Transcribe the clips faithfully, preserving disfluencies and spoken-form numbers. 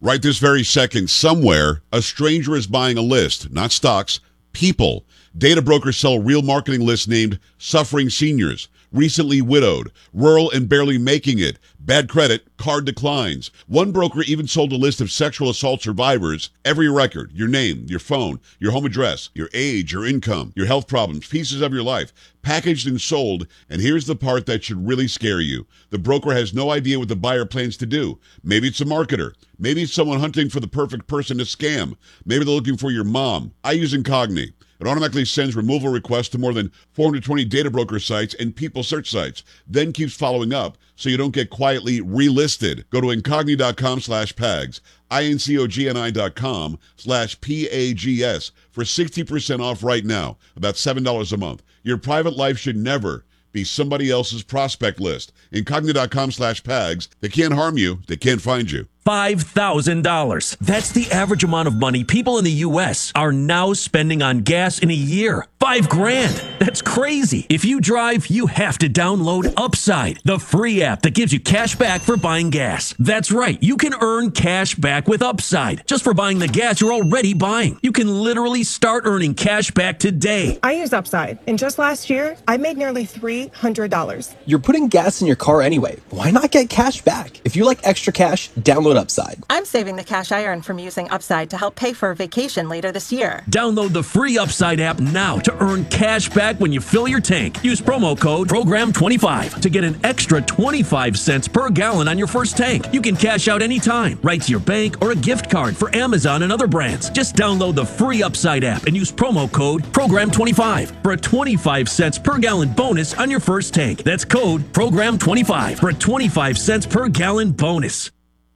Right this very second, somewhere, a stranger is buying a list, not stocks, people. Data brokers sell real marketing lists named Suffering Seniors, Recently Widowed, Rural and Barely Making It, Bad Credit, Card Declines. One broker even sold a list of sexual assault survivors, every record, your name, your phone, your home address, your age, your income, your health problems, pieces of your life, packaged and sold. And here's the part that should really scare you. The broker has no idea what the buyer plans to do. Maybe it's a marketer. Maybe it's someone hunting for the perfect person to scam. Maybe they're looking for your mom. I use Incogni. It automatically sends removal requests to more than four hundred twenty data broker sites and people search sites, then keeps following up so you don't get quietly relisted. Go to incogni.com slash pags, I-N-C-O-G-N-I dot com slash P-A-G-S for sixty percent off right now, about seven dollars a month. Your private life should never be somebody else's prospect list. Incogni.com slash pags. They can't harm you. They can't find you. five thousand dollars. That's the average amount of money people in the U S are now spending on gas in a year. Five grand. That's crazy. If you drive, you have to download Upside, the free app that gives you cash back for buying gas. That's right. You can earn cash back with Upside just for buying the gas you're already buying. You can literally start earning cash back today. I use Upside, and just last year, I made nearly three hundred dollars. You're putting gas in your car anyway. Why not get cash back? If you like extra cash, download Upside. I'm saving the cash I earn from using Upside to help pay for a vacation later this year. Download the free Upside app now to earn cash back when you fill your tank. Use promo code program twenty-five to get an extra twenty-five cents per gallon on your first tank. You can cash out anytime, right to your bank or a gift card for Amazon and other brands. Just download the free Upside app and use promo code program twenty-five for a twenty-five cents per gallon bonus on your first tank. That's code program twenty-five for a twenty-five cents per gallon bonus.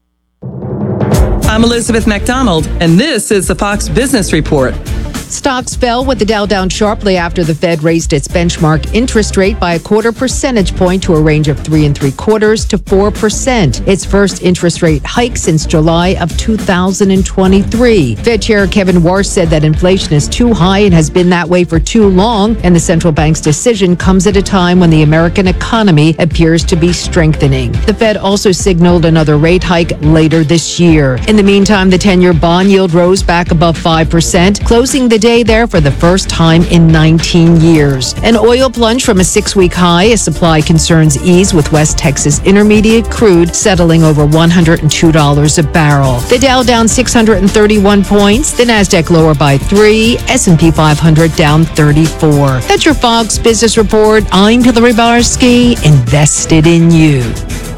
I'm Elizabeth McDonald, and this is the Fox Business Report. Stocks fell with the Dow down sharply after the Fed raised its benchmark interest rate by a quarter percentage point to a range of three and three quarters to four percent. Its first interest rate hike since July of two thousand twenty-three. Fed Chair Kevin Warsh said that inflation is too high and has been that way for too long, and the central bank's decision comes at a time when the American economy appears to be strengthening. The Fed also signaled another rate hike later this year. In the meantime, the ten-year bond yield rose back above five percent, closing the day there for the first time in nineteen years. An oil plunge from a six-week high as supply concerns ease, with West Texas Intermediate crude settling over one hundred two dollars a barrel. The Dow down six hundred thirty-one points, the Nasdaq lower by three, S and P five hundred down thirty-four. That's your Fox Business Report. I'm Hillary Barsky, invested in you.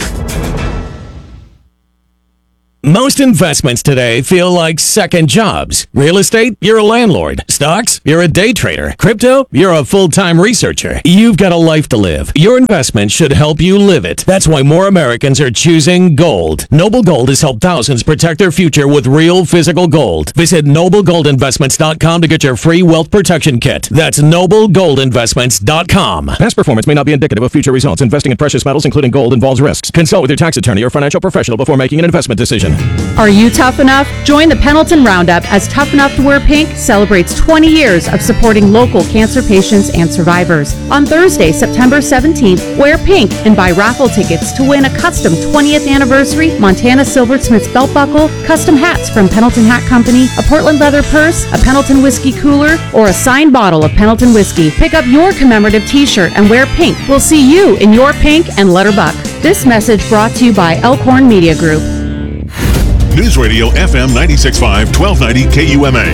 Most investments today feel like second jobs. Real estate, you're a landlord. Stocks, you're a day trader. Crypto, you're a full-time researcher. You've got a life to live. Your investment should help you live it. That's why more Americans are choosing gold. Noble Gold has helped thousands protect their future with real physical gold. Visit noble gold investments dot com to get your free wealth protection kit. That's noble gold investments dot com. Past performance may not be indicative of future results. Investing in precious metals, including gold, involves risks. Consult with your tax attorney or financial professional before making an investment decision. Are you tough enough? Join the Pendleton Roundup as Tough Enough to Wear Pink celebrates twenty years of supporting local cancer patients and survivors. On Thursday, September seventeenth, wear pink and buy raffle tickets to win a custom twentieth anniversary Montana Silversmiths belt buckle, custom hats from Pendleton Hat Company, a Portland leather purse, a Pendleton whiskey cooler, or a signed bottle of Pendleton whiskey. Pick up your commemorative t-shirt and wear pink. We'll see you in your pink and let her buck. This message brought to you by Elkhorn Media Group. News Radio F M ninety-six point five, twelve ninety K U M A.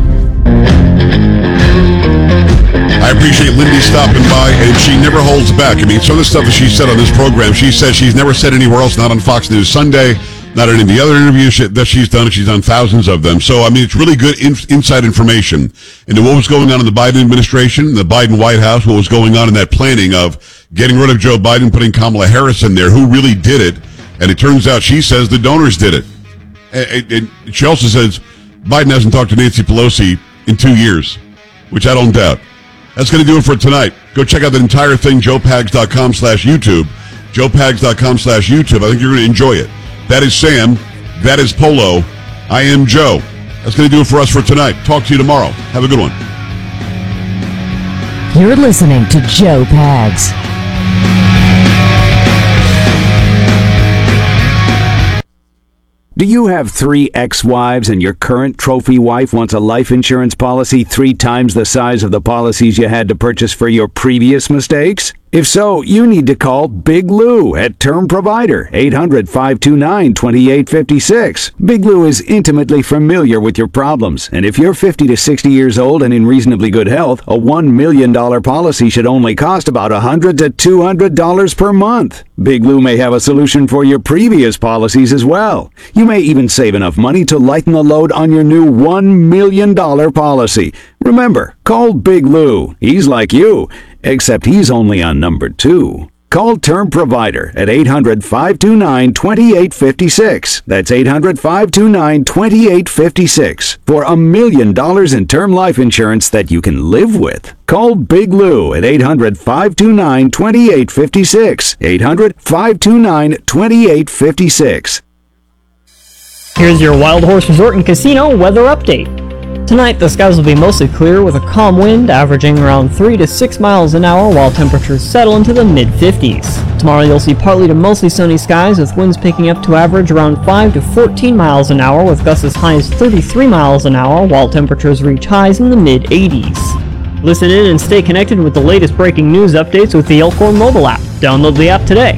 I appreciate Lindy stopping by, and she never holds back. I mean, some of the stuff that she said on this program, she says she's never said anywhere else, not on Fox News Sunday, not in any of the other interviews she, that she's done. She's done thousands of them. So, I mean, it's really good in, inside information into what was going on in the Biden administration, the Biden White House, what was going on in that planning of getting rid of Joe Biden, putting Kamala Harris in there, who really did it. And it turns out she says the donors did it. And, and she also says Biden hasn't talked to Nancy Pelosi in two years, which I don't doubt. That's going to do it for tonight. Go check out the entire thing, joe pags dot com slash YouTube. joe pags dot com slash YouTube. I think you're going to enjoy it. That is Sam. That is Polo. I am Joe. That's going to do it for us for tonight. Talk to you tomorrow. Have a good one. You're listening to Joe Pags. Do you have three ex-wives and your current trophy wife wants a life insurance policy three times the size of the policies you had to purchase for your previous mistakes? If so, you need to call Big Lou at Term Provider, eight hundred, five two nine, two eight five six. Big Lou is intimately familiar with your problems, and if you're fifty to sixty years old and in reasonably good health, a one million dollars policy should only cost about one hundred to two hundred dollars per month. Big Lou may have a solution for your previous policies as well. You may even save enough money to lighten the load on your new one million dollars policy. Remember, call Big Lou. He's like you, except he's only on number two. Call Term Provider at eight hundred, five two nine, two eight five six. That's eight hundred, five two nine, two eight five six for a million dollars in term life insurance that you can live with. Call Big Lou at eight hundred, five two nine, two eight five six. eight hundred, five two nine, two eight five six. Here's your Wild Horse Resort and Casino weather update. Tonight, the skies will be mostly clear with a calm wind averaging around three to six miles an hour while temperatures settle into the mid fifties. Tomorrow, you'll see partly to mostly sunny skies with winds picking up to average around five to fourteen miles an hour with gusts as high as thirty-three miles an hour while temperatures reach highs in the mid eighties. Listen in and stay connected with the latest breaking news updates with the Elkhorn mobile app. Download the app today.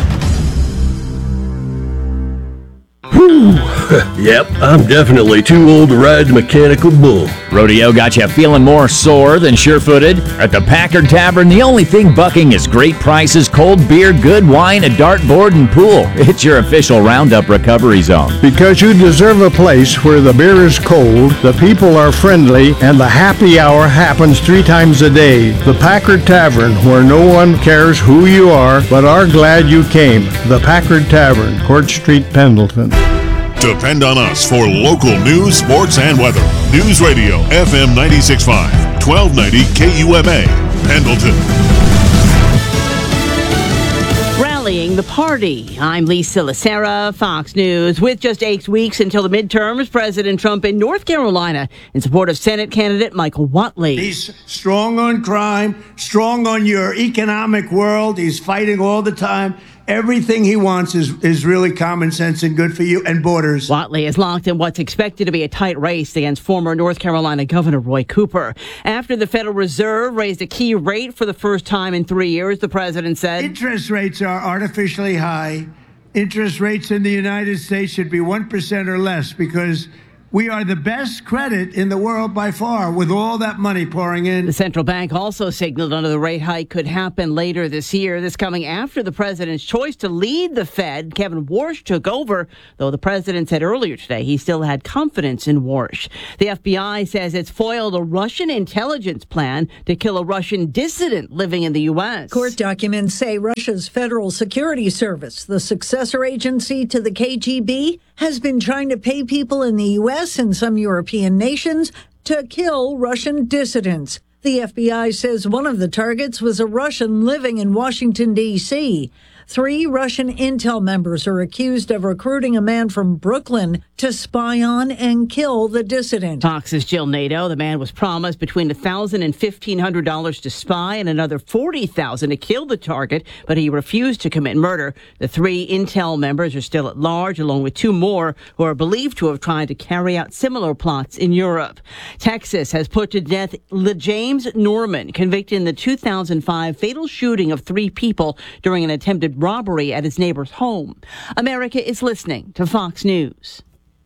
Whew. Yep, I'm definitely too old to ride the mechanical bull. Rodeo got you feeling more sore than sure-footed? At the Packard Tavern, the only thing bucking is great prices, cold beer, good wine, a dartboard, and pool. It's your official Roundup recovery zone. Because you deserve a place where the beer is cold, the people are friendly, and the happy hour happens three times a day. The Packard Tavern, where no one cares who you are, but are glad you came. The Packard Tavern, Court Street, Pendleton. Depend on us for local news, sports, and weather. News Radio F M ninety-six point five, twelve ninety K U M A, Pendleton. Rallying the party. I'm Lisa Lacera, Fox News. With just eight weeks until the midterms, President Trump in North Carolina in support of Senate candidate Michael Whatley. He's strong on crime, strong on your economic world. He's fighting all the time. Everything he wants is, is really common sense and good for you and borders. Whatley is locked in what's expected to be a tight race against former North Carolina Governor Roy Cooper. After the Federal Reserve raised a key rate for the first time in three years, the president said, interest rates are artificially high. Interest rates in the United States should be one percent or less because we are the best credit in the world by far with all that money pouring in. The central bank also signaled another rate hike could happen later this year. This coming after the president's choice to lead the Fed. Kevin Warsh took over, though the president said earlier today he still had confidence in Warsh. The F B I says it's foiled a Russian intelligence plan to kill a Russian dissident living in the U S. Court documents say Russia's Federal Security Service, the successor agency to the K G B, has been trying to pay people in the U S and some European nations to kill Russian dissidents. The F B I says one of the targets was a Russian living in Washington, D C Three Russian intel members are accused of recruiting a man from Brooklyn to spy on and kill the dissident. Fox's Jill Nato. The man was promised between one thousand dollars and fifteen hundred dollars to spy and another forty thousand dollars to kill the target, but he refused to commit murder. The three intel members are still at large, along with two more who are believed to have tried to carry out similar plots in Europe. Texas has put to death James Norman, convicted in the two thousand five fatal shooting of three people during an attempted robbery at his neighbor's home. America is listening to Fox News.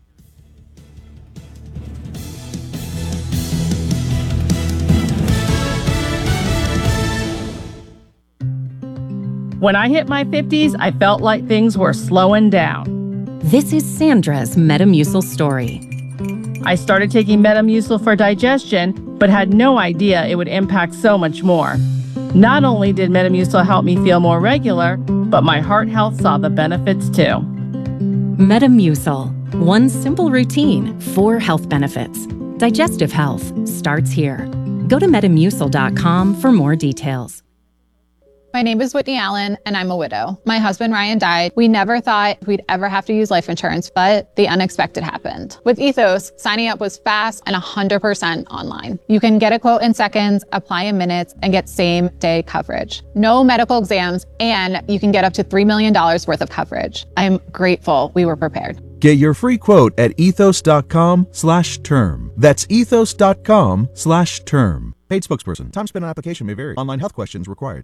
When I hit my fifties, I felt like things were slowing down. This is Sandra's Metamucil story. I started taking Metamucil for digestion, but had no idea it would impact so much more. Not only did Metamucil help me feel more regular, but my heart health saw the benefits too. Metamucil. One simple routine, four health benefits. Digestive health starts here. Go to metamucil dot com for more details. My name is Whitney Allen, and I'm a widow. My husband, Ryan, died. We never thought we'd ever have to use life insurance, but the unexpected happened. With Ethos, signing up was fast and one hundred percent online. You can get a quote in seconds, apply in minutes, and get same-day coverage. No medical exams, and you can get up to three million dollars worth of coverage. I'm grateful we were prepared. Get your free quote at ethos.com slash term. That's ethos.com slash term. Paid spokesperson. Time spent on application may vary. Online health questions required.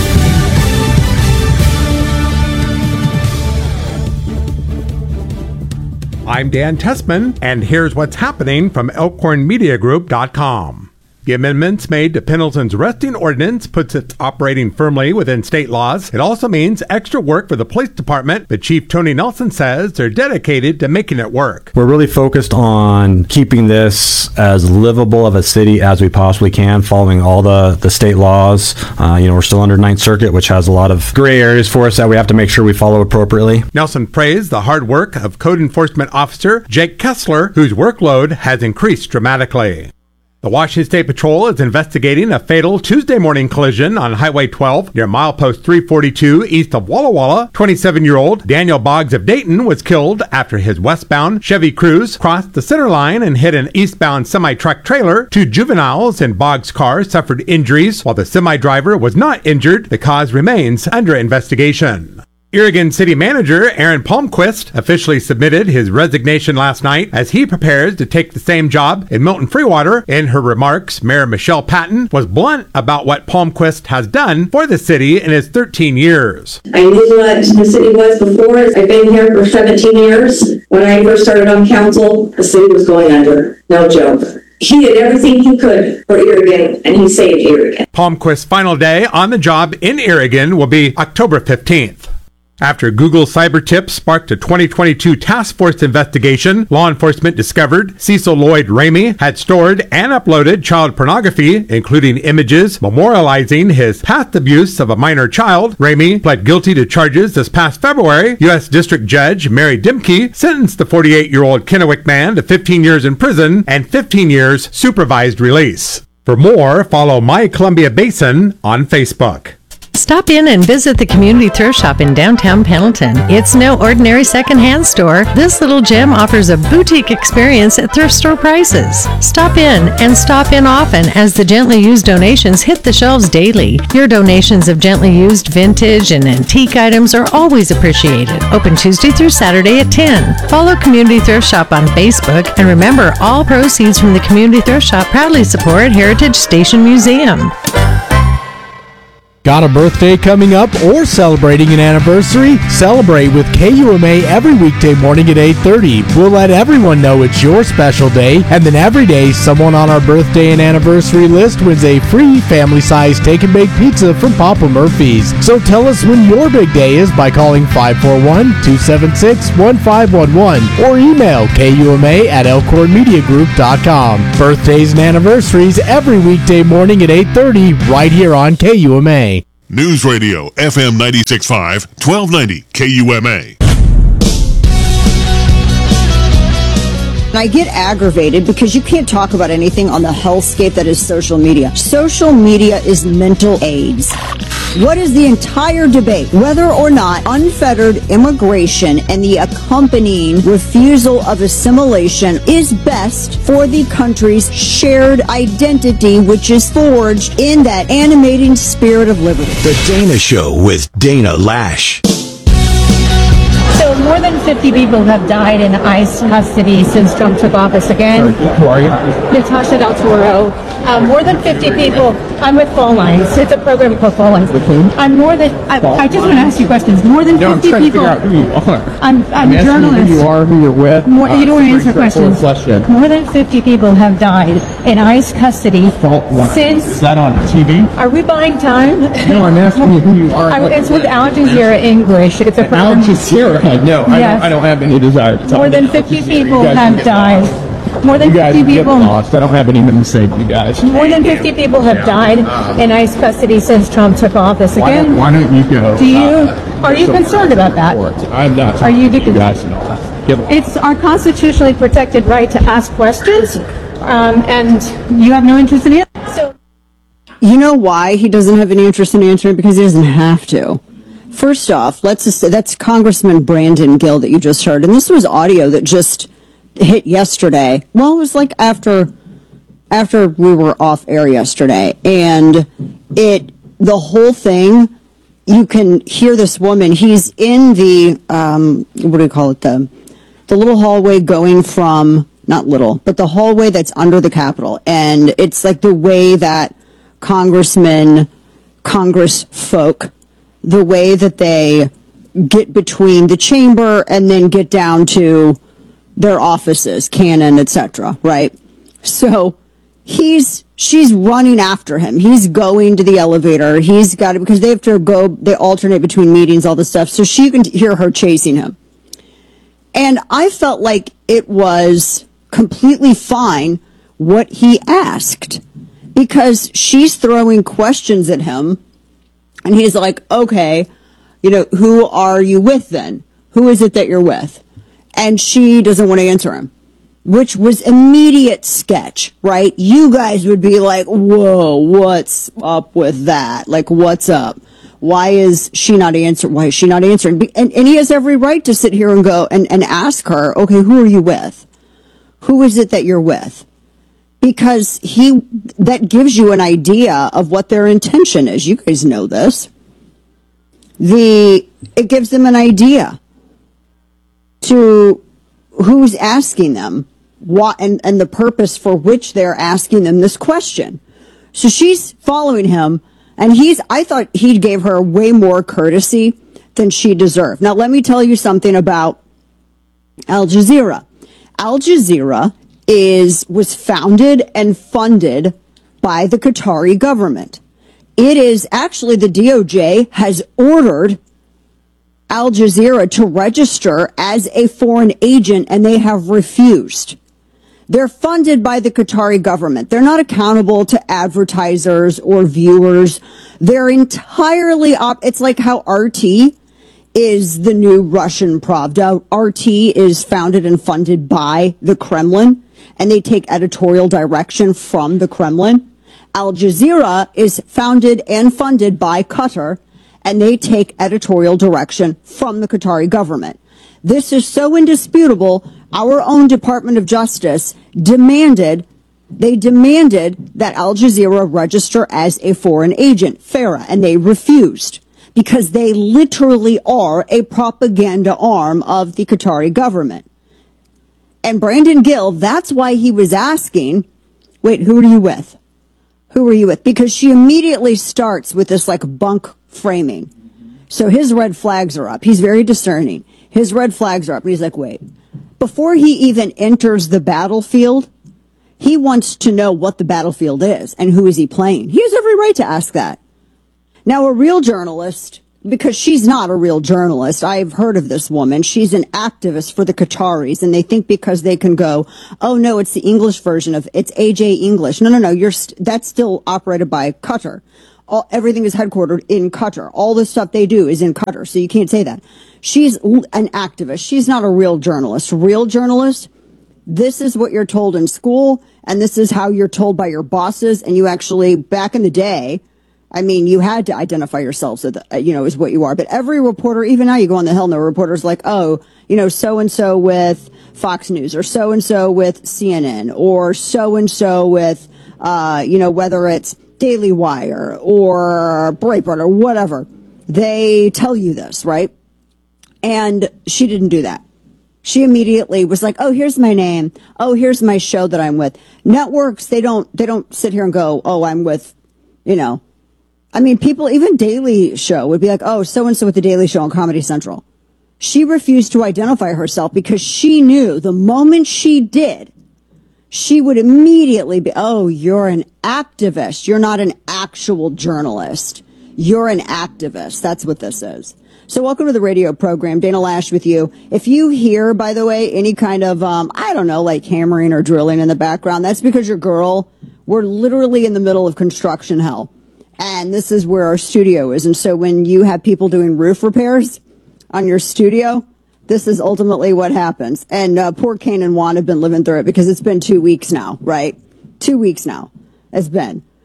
I'm Dan Tessman, and here's what's happening from elkhorn media group dot com. The amendments made to Pendleton's arresting ordinance puts it operating firmly within state laws. It also means extra work for the police department, but Chief Tony Nelson says they're dedicated to making it work. We're really focused on keeping this as livable of a city as we possibly can, following all the, the state laws. Uh, you know, we're still under Ninth Circuit, which has a lot of gray areas for us that we have to make sure we follow appropriately. Nelson praised the hard work of Code Enforcement Officer Jake Kessler, whose workload has increased dramatically. The Washington State Patrol is investigating a fatal Tuesday morning collision on Highway twelve near milepost three forty-two east of Walla Walla. twenty-seven-year-old Daniel Boggs of Dayton was killed after his westbound Chevy Cruze crossed the center line and hit an eastbound semi-truck trailer. Two juveniles in Boggs' car suffered injuries, while the semi-driver was not injured. The cause remains under investigation. Oregon City Manager Aaron Palmquist officially submitted his resignation last night as he prepares to take the same job in Milton Freewater. In her remarks, Mayor Michelle Patton was blunt about what Palmquist has done for the city in his thirteen years. I knew what the city was before. I've been here for seventeen years. When I first started on council, the city was going under. No joke. He did everything he could for Oregon, and he saved Oregon. Palmquist's final day on the job in Oregon will be October fifteenth. After Google cyber tips sparked a twenty twenty-two task force investigation, law enforcement discovered Cecil Lloyd Ramey had stored and uploaded child pornography, including images memorializing his past abuse of a minor child. Ramey pled guilty to charges this past February. U S District Judge Mary Dimke sentenced the forty-eight-year-old Kennewick man to fifteen years in prison and fifteen years supervised release. For more, follow My Columbia Basin on Facebook. Stop in and visit the Community Thrift Shop in downtown Pendleton. It's no ordinary secondhand store. This little gem offers a boutique experience at thrift store prices. Stop in and stop in often as the gently used donations hit the shelves daily. Your donations of gently used vintage and antique items are always appreciated. Open Tuesday through Saturday at ten. Follow Community Thrift Shop on Facebook, and remember, all proceeds from the Community Thrift Shop proudly support Heritage Station Museum. Got a birthday coming up or celebrating an anniversary? Celebrate with K U M A every weekday morning at eight thirty. We'll let everyone know it's your special day, and then every day someone on our birthday and anniversary list wins a free family-sized take and bake pizza from Papa Murphy's. So tell us when your big day is by calling five four one, two seven six, one five one one or email K U M A at elkhorn media group dot com. Birthdays and anniversaries every weekday morning at eight thirty right here on K U M A. News Radio F M ninety-six point five, twelve ninety K U M A. I get aggravated because you can't talk about anything on the hellscape that is social media. Social media is mental AIDS. What is the entire debate? Whether or not unfettered immigration and the accompanying refusal of assimilation is best for the country's shared identity, which is forged in that animating spirit of liberty. The Dana Show with Dana Lash. So more than fifty people have died in ICE custody since Trump took office again. Who are you? Natasha Del Toro. Um, more than fifty people. I'm with Phone Lines. It's a program called Phone Lines. With whom? I'm more than. I, I just want to ask you questions. More than no, fifty I'm trying people. To figure out who you are. I'm. I'm, I'm a journalist. Who you are, who you're with. More, uh, you don't want to answer questions. Question. More than fifty people have died in ICE custody since. Is that on T V? Are we buying time? No, I'm asking you who you are. I, it's with Al Jazeera English. It's a program. Al Jazeera. No, I, yes. don't, I don't have any desire to talk. More than fifty people have died. More than you guys fifty get people. Lost. I don't have anything to say to you guys. More than fifty people have died in ICE custody since Trump took office Why again. don't, why don't you go? Do you? Uh, are you concerned about that? I'm not. Are you? You guys know. Get It's our constitutionally protected right to ask questions, um, and you have no interest in it. So, you know why he doesn't have any interest in answering? Because he doesn't have to. First off, let's just say that's Congressman Brandon Gill that you just heard, and this was audio that just hit yesterday. Well, it was like after after we were off air yesterday, and it the whole thing. You can hear this woman. He's in the um, what do you call it? The the little hallway going from, not little, but the hallway that's under the Capitol. And it's like the way that congressmen, congress folk, the way that they get between the chamber and then get down to their offices, Cannon, et cetera, right? So he's, she's running after him. He's going to the elevator. He's got to, because they have to go, they alternate between meetings, all this stuff. So she can hear her chasing him. And I felt like it was completely fine what he asked, because she's throwing questions at him and he's like, okay, you know, who are you with then? Who is it that you're with? And she doesn't want to answer him, which was immediate sketch, right? You guys would be like, whoa, what's up with that? Like, what's up? Why is she not answering? Why is she not answering? And, and he has every right to sit here and go and, and ask her, okay, who are you with? Who is it that you're with? Because he, that gives you an idea of what their intention is. You guys know this. The, it gives them an idea to who's asking them what, and, and the purpose for which they're asking them this question. So she's following him, and he's, I thought he gave her way more courtesy than she deserved. Now, let me tell you something about Al Jazeera. Al Jazeera is, was founded and funded by the Qatari government. It is actually, the D O J has ordered Al Jazeera to register as a foreign agent, and they have refused. They're funded by the Qatari government. They're not accountable to advertisers or viewers. They're entirely op- it's like how R T is the new Russian Pravda. R T is founded and funded by the Kremlin, and they take editorial direction from the Kremlin. Al Jazeera is founded and funded by Qatar, and they take editorial direction from the Qatari government. This is so indisputable. Our own Department of Justice demanded, they demanded that Al Jazeera register as a foreign agent, FARA, and they refused, because they literally are a propaganda arm of the Qatari government. And Brandon Gill, that's why he was asking, wait, who are you with? Who are you with? Because she immediately starts with this like bunk framing. So his red flags are up. He's very discerning. His red flags are up. And he's like, wait, before he even enters the battlefield, he wants to know what the battlefield is and who is he playing. He has every right to ask that. Now, a real journalist, because she's not a real journalist, I've heard of this woman. She's an activist for the Qataris, and they think because they can go, oh no, it's the English version of, it's A J English. No, no, no, you're st- that's still operated by Qatar. All, everything is headquartered in Qatar. All the stuff they do is in Qatar, so you can't say that. She's an activist. She's not a real journalist. Real journalist, this is what you're told in school, and this is how you're told by your bosses, and you actually, back in the day, I mean, you had to identify yourselves, as, you know, as what you are. But every reporter, even now you go on the Hill, no reporter's like, oh, you know, so-and-so with Fox News, or so-and-so with C N N, or so-and-so with, uh, you know, whether it's Daily Wire or Breitbart or whatever. They tell you this, right? And she didn't do that. She immediately was like, oh, here's my name. Oh, here's my show that I'm with. Networks, they don't, they don't sit here and go, oh, I'm with, you know, I mean, people, even Daily Show would be like, oh, so-and-so with the Daily Show on Comedy Central. She refused to identify herself because she knew the moment she did, she would immediately be, oh, you're an activist. You're not an actual journalist. You're an activist. That's what this is. So welcome to the radio program. Dana Lash with you. If you hear, by the way, any kind of, um, I don't know, like hammering or drilling in the background, that's because your girl, we're literally in the middle of construction hell. And this is where our studio is. And so when you have people doing roof repairs on your studio, this is ultimately what happens. And uh, poor Kane and Juan have been living through it because it's been two weeks now, right? Two weeks now. It's been.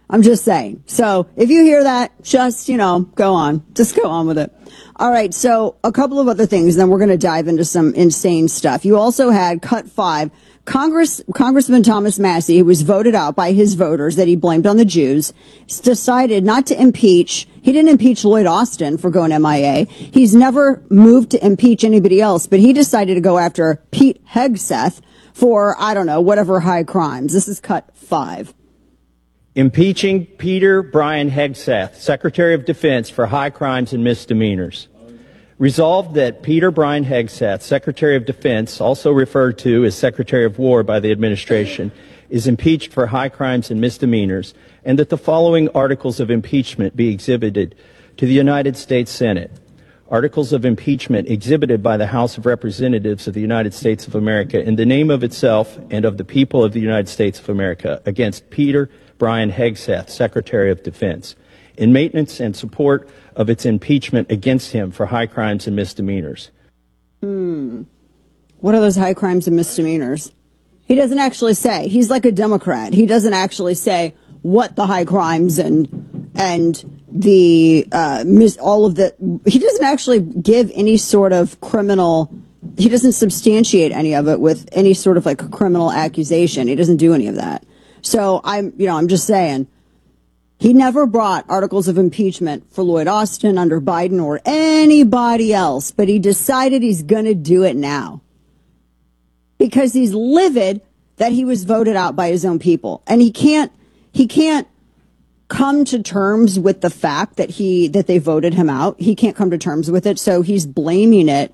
I'm just saying. So if you hear that, just, you know, go on. Just go on with it. All right. So a couple of other things, then we're going to dive into some insane stuff. You also had cut five. Congress, Congressman Thomas Massie, who was voted out by his voters that he blamed on the Jews, decided not to impeach. He didn't impeach Lloyd Austin for going M I A. He's never moved to impeach anybody else, but he decided to go after Pete Hegseth for, I don't know, whatever high crimes. This is cut five. Impeaching Peter Brian Hegseth, Secretary of Defense, for high crimes and misdemeanors. Resolved that Peter Brian Hegseth, Secretary of Defense, also referred to as Secretary of War by the administration, is impeached for high crimes and misdemeanors, and that the following articles of impeachment be exhibited to the United States Senate. Articles of impeachment exhibited by the House of Representatives of the United States of America in the name of itself and of the people of the United States of America against Peter Brian Hegseth, Secretary of Defense, in maintenance and support of its impeachment against him for high crimes and misdemeanors. Hmm. What are those high crimes and misdemeanors? He doesn't actually say. He's like a Democrat. He doesn't actually say what the high crimes and and the uh, mis- all of the. He doesn't actually give any sort of criminal. He doesn't substantiate any of it with any sort of like a criminal accusation. He doesn't do any of that. So I'm, you know, I'm just saying. He never brought articles of impeachment for Lloyd Austin under Biden or anybody else, but he decided he's going to do it now because he's livid that he was voted out by his own people. And he can't, he can't come to terms with the fact that he, that they voted him out. He can't come to terms with it. So he's blaming it.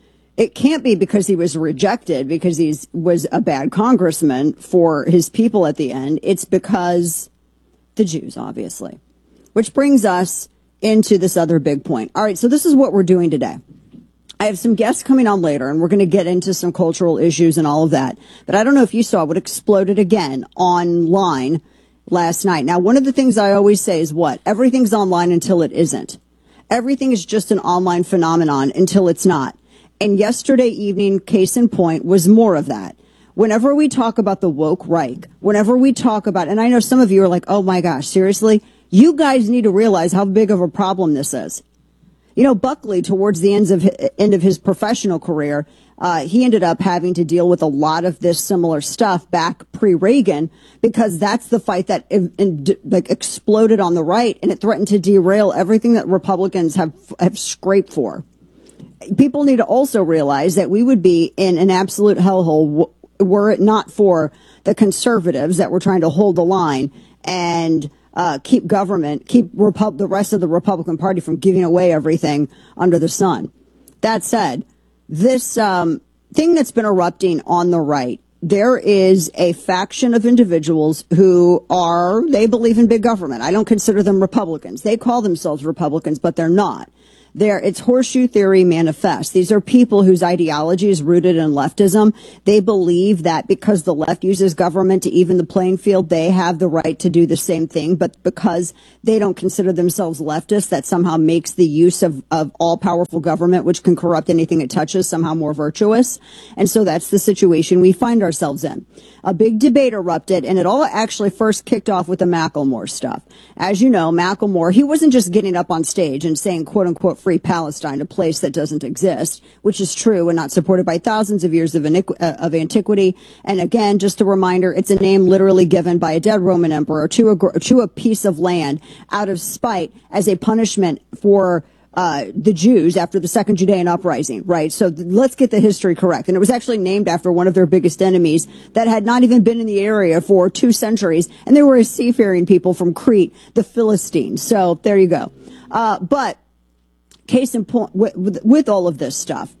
It can't be because he was rejected because he was a bad congressman for his people at the end. It's because the Jews, obviously, which brings us into this other big point. All right, so this is what we're doing today. I have some guests coming on later, and we're going to get into some cultural issues and all of that. But I don't know if you saw what exploded again online last night. Now, one of the things I always say is what? Everything's online until it isn't. Everything is just an online phenomenon until it's not. And yesterday evening, case in point, was more of that. Whenever we talk about the woke Reich, whenever we talk about, and I know some of you are like, oh my gosh, seriously? You guys need to realize how big of a problem this is. You know, Buckley, towards the end of his, end of his professional career, uh, he ended up having to deal with a lot of this similar stuff back pre-Reagan because that's the fight that in, in, like exploded on the right, and it threatened to derail everything that Republicans have have scraped for. People need to also realize that we would be in an absolute hellhole were it not for the conservatives that were trying to hold the line and uh, keep government, keep Repu- the rest of the Republican Party from giving away everything under the sun. That said, this um, thing that's been erupting on the right, there is a faction of individuals who are, they believe in big government. I don't consider them Republicans. They call themselves Republicans, but they're not. There, it's horseshoe theory manifest. These are people whose ideology is rooted in leftism. They believe that because the left uses government to even the playing field, they have the right to do the same thing. But because they don't consider themselves leftists, that somehow makes the use of, of all-powerful government, which can corrupt anything it touches, somehow more virtuous. And so that's the situation we find ourselves in. A big debate erupted, and it all actually first kicked off with the Macklemore stuff. As you know, Macklemore, he wasn't just getting up on stage and saying, quote-unquote, free Palestine, a place that doesn't exist, which is true and not supported by thousands of years of, iniqu- uh, of antiquity. And again, just a reminder, it's a name literally given by a dead Roman emperor to a, to a piece of land out of spite as a punishment for Uh, the Jews after the Second Judean Uprising, right? So th- let's get the history correct. And it was actually named after one of their biggest enemies that had not even been in the area for two centuries. And they were seafaring people from Crete, the Philistines. So there you go. Uh, but case in point, with, with, with all of this stuff,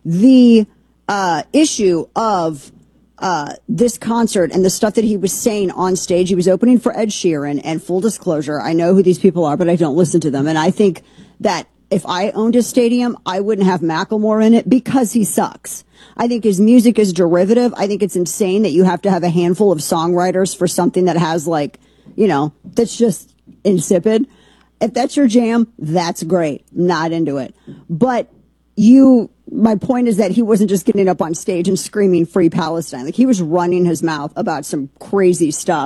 the uh, issue of uh, this concert and the stuff that he was saying on stage, he was opening for Ed Sheeran. And full disclosure, I know who these people are, but I don't listen to them. And I think that if I owned a stadium, I wouldn't have Macklemore in it because he sucks. I think his music is derivative. I think it's insane that you have to have a handful of songwriters for something that has like, you know, that's just insipid. If that's your jam, that's great. Not into it. But you, my point is that he wasn't just getting up on stage and screaming free Palestine. Like he was running his mouth about some crazy stuff.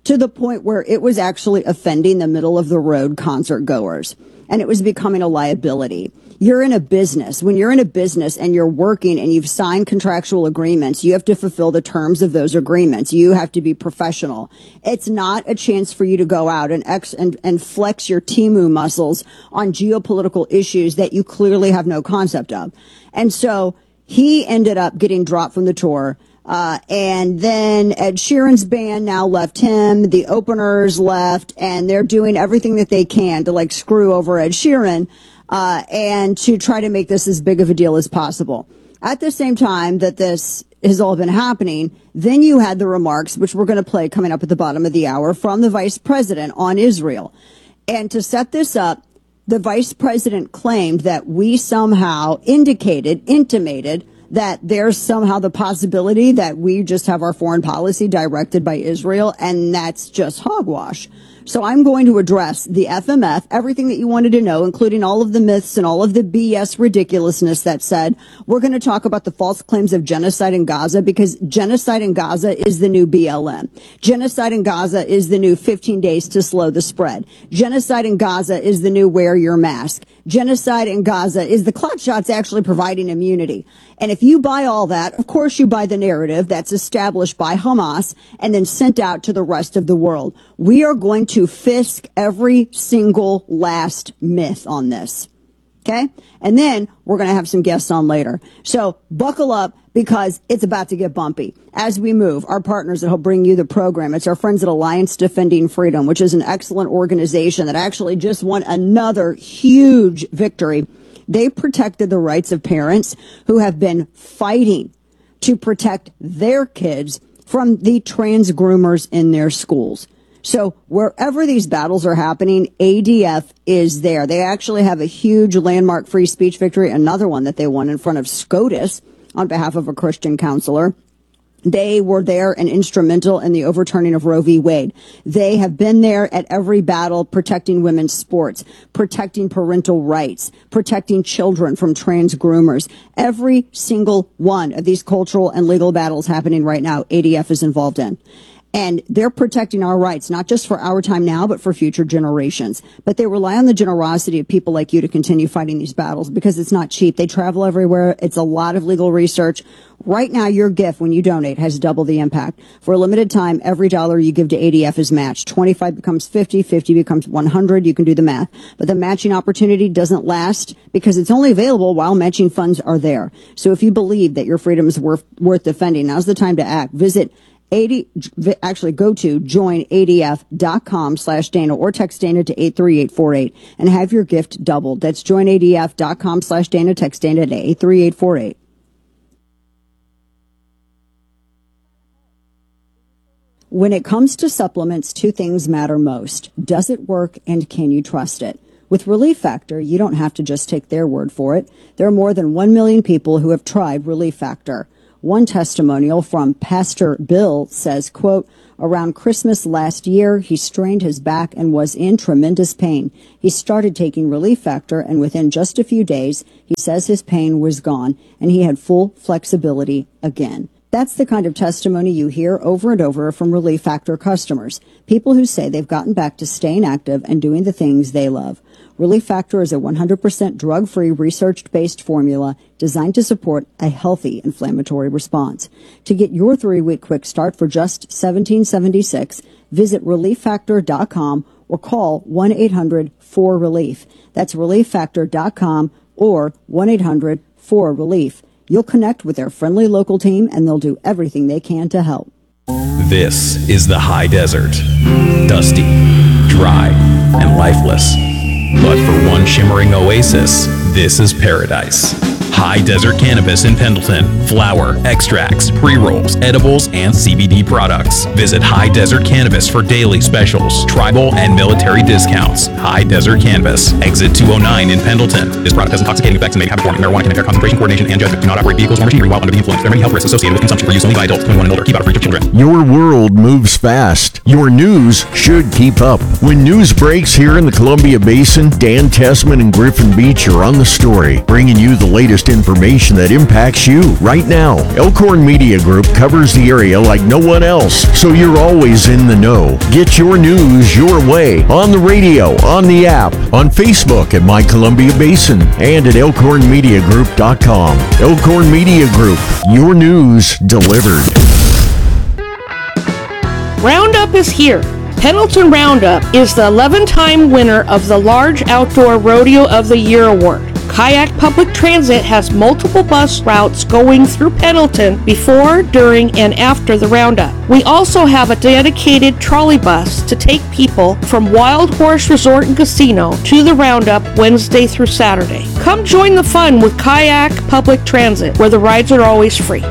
to the point where it was actually offending the middle of the road concert goers, and it was becoming a liability. You're in a business. When you're in a business and you're working and you've signed contractual agreements, you have to fulfill the terms of those agreements. You have to be professional. It's not a chance for you to go out and ex and, and flex your Timu muscles on geopolitical issues that you clearly have no concept of. And so he ended up getting dropped from the tour. Uh, and then Ed Sheeran's band now left him. The openers left, and they're doing everything that they can to like screw over Ed Sheeran. Uh, and to try to make this as big of a deal as possible. At the same time that this has all been happening, then you had the remarks, which we're going to play coming up at the bottom of the hour, from the vice president on Israel. And to set this up, the vice president claimed that we somehow indicated, intimated, that there's somehow the possibility that we just have our foreign policy directed by Israel, and that's just hogwash. So I'm going to address the F M F, everything that you wanted to know, including all of the myths and all of the B S ridiculousness that said. We're going to talk about the false claims of genocide in Gaza, because genocide in Gaza is the new B L M. Genocide in Gaza is the new fifteen days to slow the spread. Genocide in Gaza is the new wear your mask. Genocide in Gaza is the clot shots actually providing immunity. And if you buy all that, of course you buy the narrative that's established by Hamas and then sent out to the rest of the world. We are going to fisk every single last myth on this. Okay? And then we're going to have some guests on later. So buckle up, because it's about to get bumpy. As we move, our partners that will bring you the program, it's our friends at Alliance Defending Freedom, which is an excellent organization that actually just won another huge victory. They protected the rights of parents who have been fighting to protect their kids from the trans groomers in their schools. So wherever these battles are happening, A D F is there. They actually have a huge landmark free speech victory, another one that they won in front of SCOTUS on behalf of a Christian counselor. They were there and instrumental in the overturning of Roe v. Wade. They have been there at every battle, protecting women's sports, protecting parental rights, protecting children from trans groomers. Every single one of these cultural and legal battles happening right now, A D F is involved in. And they're protecting our rights, not just for our time now, but for future generations. But they rely on the generosity of people like you to continue fighting these battles, because it's not cheap. They travel everywhere. It's a lot of legal research. Right now, your gift, when you donate, has double the impact. For a limited time, every dollar you give to A D F is matched. twenty-five becomes fifty, fifty becomes one hundred. You can do the math. But the matching opportunity doesn't last, because it's only available while matching funds are there. So if you believe that your freedom is worth, worth defending, now's the time to act. Visit eighty, actually go to join A D F dot com slash Dana or text Dana to eight three eight four eight and have your gift doubled. That's join A D F dot com slash Dana, text Dana to eight three eight four eight. When it comes to supplements, two things matter most. Does it work, and can you trust it? With Relief Factor, you don't have to just take their word for it. There are more than one million people who have tried Relief Factor. One testimonial from Pastor Bill says, quote, around Christmas last year, he strained his back and was in tremendous pain. He started taking Relief Factor, and within just a few days, he says his pain was gone and he had full flexibility again. That's the kind of testimony you hear over and over from Relief Factor customers. People who say they've gotten back to staying active and doing the things they love. Relief Factor is a one hundred percent drug-free, research-based formula designed to support a healthy inflammatory response. To get your three-week quick start for just seventeen seventy-six, visit relief factor dot com or call one eight hundred four relief. That's relief factor dot com or one eight hundred four relief. You'll connect with their friendly local team, and they'll do everything they can to help. This is the high desert. Dusty, dry, and lifeless. But for one shimmering oasis, this is paradise. High Desert Cannabis in Pendleton. Flower, extracts, pre-rolls, edibles, and C B D products. Visit High Desert Cannabis for daily specials, tribal, and military discounts. High Desert Cannabis, exit two oh nine in Pendleton. This product has intoxicating effects and may have habit-forming. Marijuana can impair concentration, coordination, and judgment. Do not operate vehicles or machinery while under the influence. There are many health risks associated with consumption for use only by adults twenty-one and older. Keep out of reach of children. Your world moves fast. Your news should keep up. When news breaks here in the Columbia Basin, Dan Tessman and Griffin Beach are on the story, bringing you the latest latest information that impacts you right now. Elkhorn Media Group covers the area like no one else, so you're always in the know. Get your news your way on the radio, on the app, on Facebook at My Columbia Basin, and at elkhorn media group dot com. Elkhorn Media Group, your news delivered. Roundup is here. Pendleton Roundup is the eleven-time winner of the Large Outdoor Rodeo of the Year Award. Kayak Public Transit has multiple bus routes going through Pendleton before, during, and after the Roundup. We also have a dedicated trolley bus to take people from Wild Horse Resort and Casino to the Roundup Wednesday through Saturday. Come join the fun with Kayak Public Transit, where the rides are always free.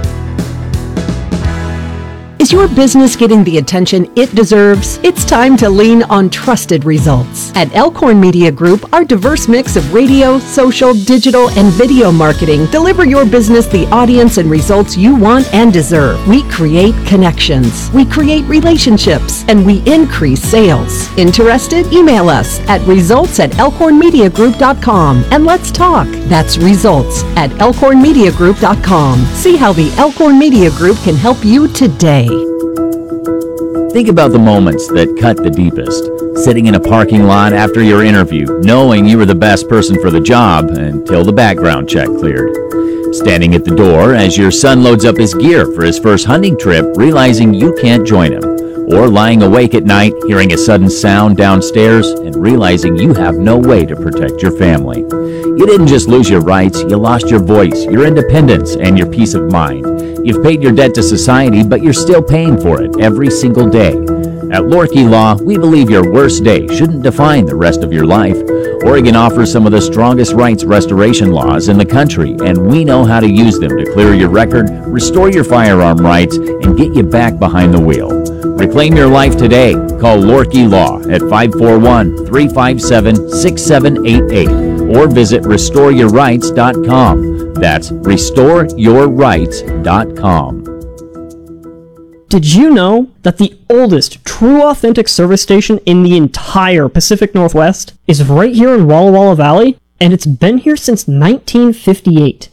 Is your business getting the attention it deserves? It's time to lean on trusted results. At Elkhorn Media Group, our diverse mix of radio, social, digital, and video marketing deliver your business the audience and results you want and deserve. We create connections, we create relationships, and we increase sales. Interested? Email us at results at elkhorn media group dot com and let's talk. That's results at elkhorn media group dot com. See how the Elkhorn Media Group can help you today. Think about the moments that cut the deepest. Sitting in a parking lot after your interview, knowing you were the best person for the job until the background check cleared. Standing at the door as your son loads up his gear for his first hunting trip, realizing you can't join him. Or lying awake at night, hearing a sudden sound downstairs and realizing you have no way to protect your family. You didn't just lose your rights, you lost your voice, your independence, and your peace of mind. You've paid your debt to society, but you're still paying for it every single day. At Lorkey Law, we believe your worst day shouldn't define the rest of your life. Oregon offers some of the strongest rights restoration laws in the country, and we know how to use them to clear your record, restore your firearm rights, and get you back behind the wheel. Reclaim your life today. Call Lorkey Law at five four one, three five seven, six seven eight eight or visit restore your rights dot com. That's restore your rights dot com. Did you know that the oldest true authentic service station in the entire Pacific Northwest is right here in Walla Walla Valley? And it's been here since nineteen fifty-eight.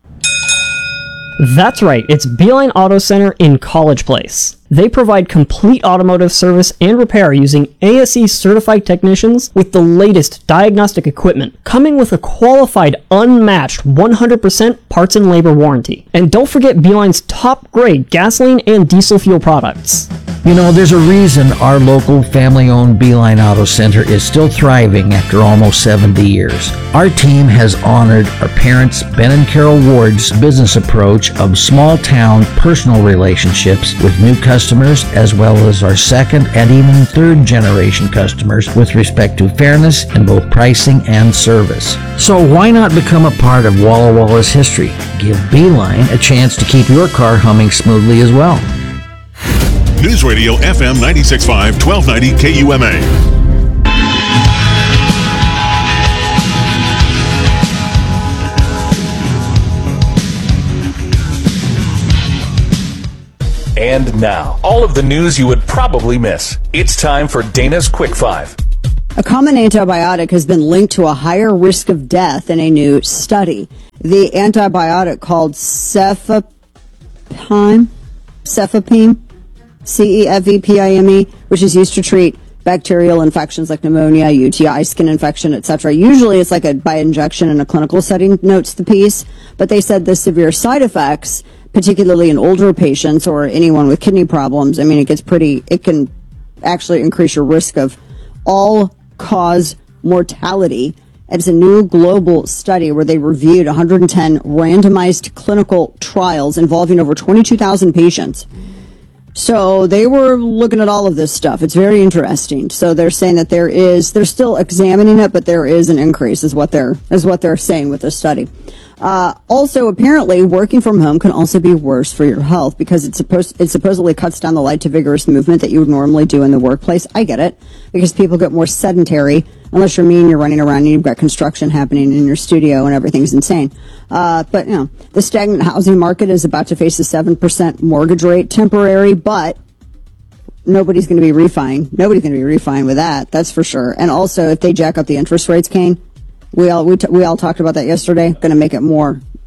That's right, it's Beeline Auto Center in College Place. They provide complete automotive service and repair using A S E certified technicians with the latest diagnostic equipment, coming with a qualified, unmatched one hundred percent parts and labor warranty. And don't forget Beeline's top grade gasoline and diesel fuel products. You know, there's a reason our local family-owned Beeline Auto Center is still thriving after almost seventy years. Our team has honored our parents, Ben and Carol Ward's business approach of small-town personal relationships with new customers, as well as our second and even third-generation customers with respect to fairness in both pricing and service. So why not become a part of Walla Walla's history? Give Beeline a chance to keep your car humming smoothly as well. News Radio F M ninety-six point five, twelve ninety K U M A. And now, all of the news you would probably miss. It's time for Dana's Quick Five. A common antibiotic has been linked to a higher risk of death in a new study. The antibiotic called cefepime, cefepime, C E F E P I M E, which is used to treat bacterial infections like pneumonia, U T I, skin infection, et cetera. Usually it's like a by injection in a clinical setting, notes the piece. But they said the severe side effects, particularly in older patients or anyone with kidney problems, I mean, it gets pretty, it can actually increase your risk of all-cause mortality. It's a new global study where they reviewed one hundred ten randomized clinical trials involving over twenty-two thousand patients. So they were looking at all of this stuff. It's very interesting. So they're saying that there is, they're still examining it, but there is an increase is what they're, is what they're saying with this study. Uh, also, apparently, working from home can also be worse for your health because it, supposed, it supposedly cuts down the light to vigorous movement that you would normally do in the workplace. I get it, because people get more sedentary, unless you're me and you're running around and you've got construction happening in your studio and everything's insane. Uh, but, you know, the stagnant housing market is about to face a seven percent mortgage rate, temporary, but nobody's going to be refining. Nobody's going to be refining with that, that's for sure. And also, if they jack up the interest rates, Kane, We all we, t- we all talked about that yesterday. Going to make it more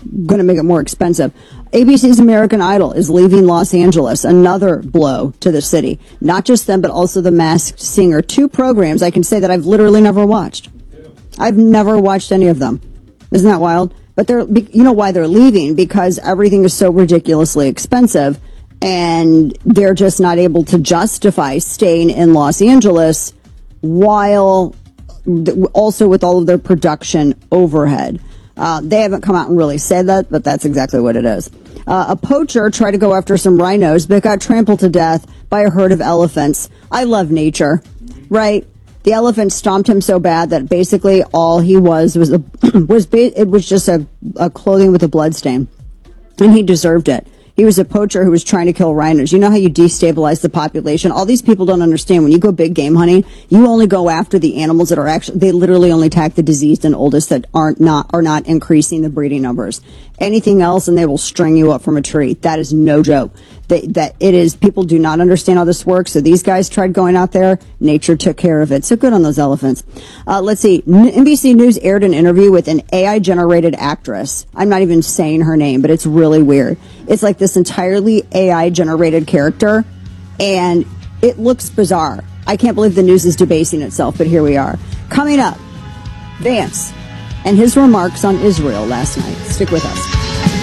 going to make it more expensive. A B C's American Idol is leaving Los Angeles, another blow to the city. Not just them, but also The Masked Singer. Two programs I can say that I've literally never watched. I've never watched any of them. Isn't that wild? But they're, you know why they're leaving? Because everything is so ridiculously expensive, and they're just not able to justify staying in Los Angeles while also with all of their production overhead. Uh, they haven't come out and really said that, but that's exactly what it is. Uh, a poacher tried to go after some rhinos, but got trampled to death by a herd of elephants. I love nature, right? The elephant stomped him so bad that basically all he was was a, was ba- it was just a, a clothing with a blood stain, and he deserved it. He was a poacher who was trying to kill rhinos. You know how you destabilize the population? All these people don't understand. When you go big game hunting, you only go after the animals that are actually, they literally only attack the diseased and oldest that aren't not, are not increasing the breeding numbers. Anything else and they will string you up from a tree. That is no joke. They, that it is, people do not understand how this works. So these guys tried going out there. Nature took care of it. So good on those elephants. Uh, let's see. N B C News aired an interview with an A I generated actress. I'm not even saying her name, but it's really weird. It's like this entirely A I generated character, and it looks bizarre. I can't believe the news is debasing itself, but here we are. Coming up, Vance and his remarks on Israel last night. Stick with us.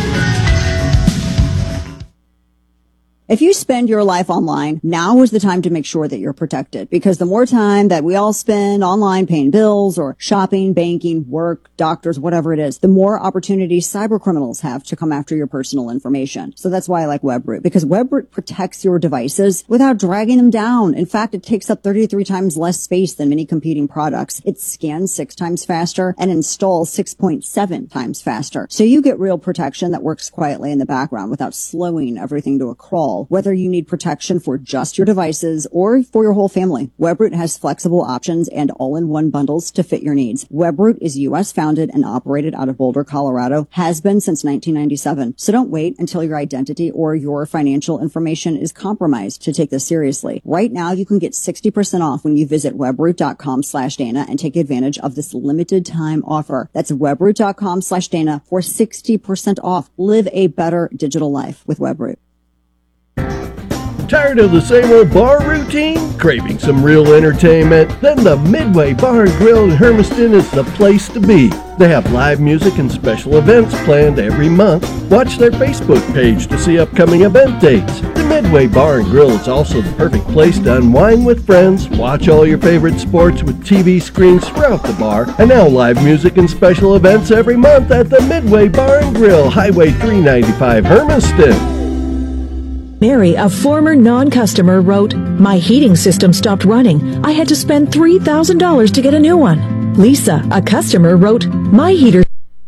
If you spend your life online, now is the time to make sure that you're protected, because the more time that we all spend online paying bills or shopping, banking, work, doctors, whatever it is, the more opportunities cyber criminals have to come after your personal information. So that's why I like WebRoot, because WebRoot protects your devices without dragging them down. In fact, it takes up thirty-three times less space than many competing products. It scans six times faster and installs six point seven times faster. So you get real protection that works quietly in the background without slowing everything to a crawl. Whether you need protection for just your devices or for your whole family, WebRoot has flexible options and all-in-one bundles to fit your needs. WebRoot is U S founded and operated out of Boulder, Colorado, has been since nineteen ninety-seven. So don't wait until your identity or your financial information is compromised to take this seriously. Right now, you can get sixty percent off when you visit webroot.com slash Dana and take advantage of this limited time offer. That's webroot.com slash Dana for sixty percent off. Live a better digital life with WebRoot. Tired of the same old bar routine? Craving some real entertainment? Then the Midway Bar and Grill in Hermiston is the place to be. They have live music and special events planned every month. Watch their Facebook page to see upcoming event dates. The Midway Bar and Grill is also the perfect place to unwind with friends, watch all your favorite sports with T V screens throughout the bar, and now live music and special events every month at the Midway Bar and Grill, Highway three ninety-five, Hermiston. Mary, a former non-customer, wrote, "My heating system stopped running. I had to spend three thousand dollars to get a new one." Lisa, a customer, wrote, "My heater..."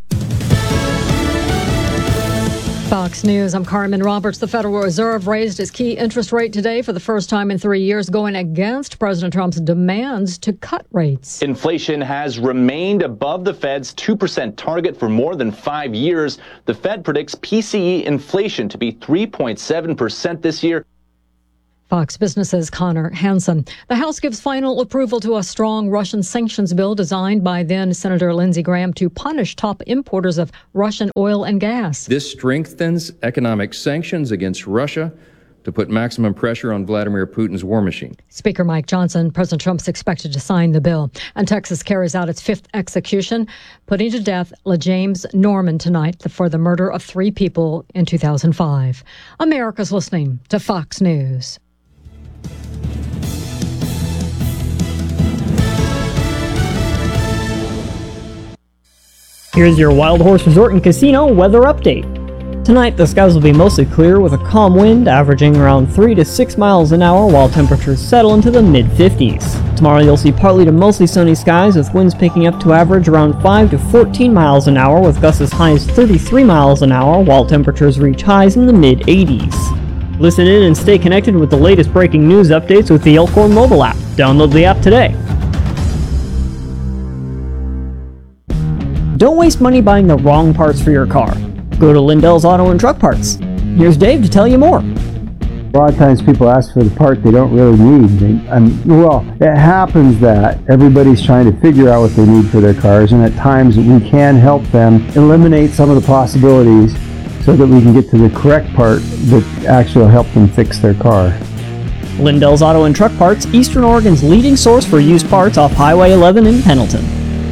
Fox News, I'm Carmen Roberts. The Federal Reserve raised its key interest rate today for the first time in three years, going against President Trump's demands to cut rates. Inflation has remained above the Fed's two percent target for more than five years. The Fed predicts P C E inflation to be three point seven percent this year. Fox Business's Connor Hansen. The House gives final approval to a strong Russian sanctions bill designed by then Senator Lindsey Graham to punish top importers of Russian oil and gas. This strengthens economic sanctions against Russia to put maximum pressure on Vladimir Putin's war machine. Speaker Mike Johnson, President Trump's expected to sign the bill. And Texas carries out its fifth execution, putting to death LaJames Norman tonight for the murder of three people in two thousand five. America's listening to Fox News. Here's your Wild Horse Resort and Casino weather update. Tonight, the skies will be mostly clear with a calm wind averaging around three to six miles an hour while temperatures settle into the mid fifties. Tomorrow, you'll see partly to mostly sunny skies with winds picking up to average around five to fourteen miles an hour with gusts as high as thirty-three miles an hour while temperatures reach highs in the mid eighties. Listen in and stay connected with the latest breaking news updates with the Elkhorn mobile app. Download the app today. Don't waste money buying the wrong parts for your car. Go to Lindell's Auto and Truck Parts. Here's Dave to tell you more. A lot of times people ask for the part they don't really need. They, um, well, it happens that everybody's trying to figure out what they need for their cars, and at times we can help them eliminate some of the possibilities so that we can get to the correct part that actually will help them fix their car. Lindell's Auto and Truck Parts, Eastern Oregon's leading source for used parts off Highway eleven in Pendleton.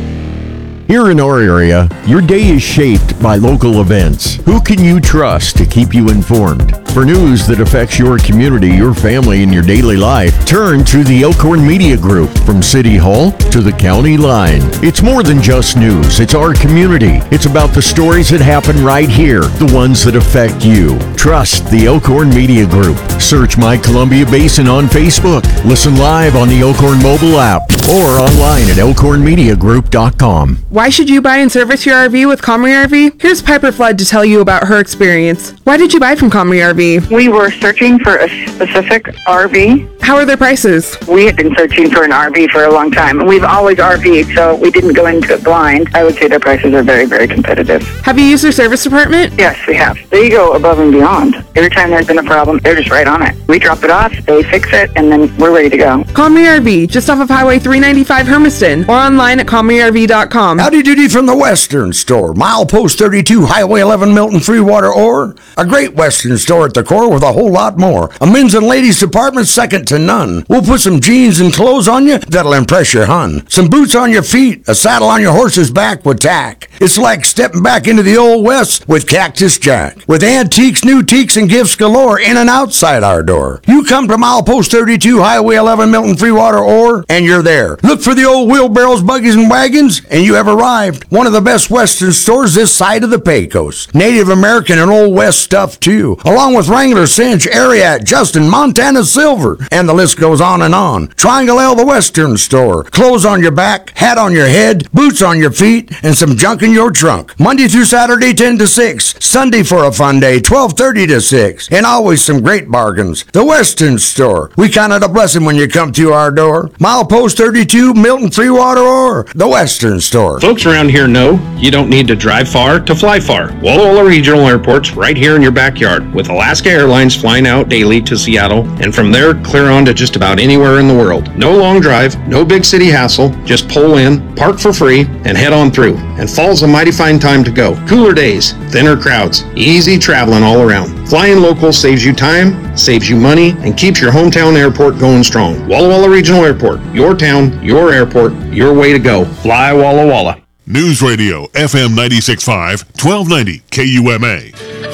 Here in our area, your day is shaped by local events. Who can you trust to keep you informed? For news that affects your community, your family, and your daily life, turn to the Elkhorn Media Group. From City Hall to the county line. It's more than just news. It's our community. It's about the stories that happen right here, the ones that affect you. Trust the Elkhorn Media Group. Search My Columbia Basin on Facebook. Listen live on the Elkhorn mobile app or online at elkhorn media group dot com. Why should you buy and service your R V with Comrie R V? Here's Piper Flood to tell you about her experience. Why did you buy from Comrie R V? We were searching for a specific R V. How are their prices? We had been searching for an R V for a long time. We've always R V'd, so we didn't go into it blind. I would say their prices are very, very competitive. Have you used their service department? Yes, we have. They go above and beyond. Every time there's been a problem, they're just right on it. We drop it off, they fix it, and then we're ready to go. Comrie R V, just off of Highway three ninety-five Hermiston, or online at comrie R V dot com. Howdy doody from the Western Store. Milepost thirty-two, Highway eleven, Milton, Freewater, or a great Western store at the core with a whole lot more. A men's and ladies department second to none. We'll put some jeans and clothes on you that'll impress your hun. Some boots on your feet, a saddle on your horse's back with tack. It's like stepping back into the old West with Cactus Jack. With antiques, new teaks, and gifts galore in and outside our door. You come to Milepost thirty-two, Highway eleven, Milton, Freewater, or, and you're there. Look for the old wheelbarrows, buggies, and wagons, and you have arrived. One of the best Western stores this side of the Pecos. Native American and Old West stuff, too. Along with Wrangler, Cinch, Ariat, Justin, Montana Silver, and the list goes on and on. Triangle L, the Western Store. Clothes on your back, hat on your head, boots on your feet, and some junk in your trunk. Monday through Saturday, ten to six. Sunday for a fun day, twelve thirty to six. And always some great bargains. The Western Store. We count it a blessing when you come to our door. Milepost thirty-two, Milton, Freewater, or the Western Store. Folks around here know you don't need to drive far to fly far. Walla Walla Regional Airport's right here in your backyard, with Alaska Airlines flying out daily to Seattle, and from there clear on to just about anywhere in the world. No long drive, no big city hassle, just pull in, park for free, and head on through. And fall's a mighty fine time to go. Cooler days, thinner crowds, easy traveling all around. Flying local saves you time, saves you money, and keeps your hometown airport going strong. Walla Walla Regional Airport, your town, your airport, your way to go. Fly Walla Walla. News Radio F M ninety-six point five, twelve ninety K U M A.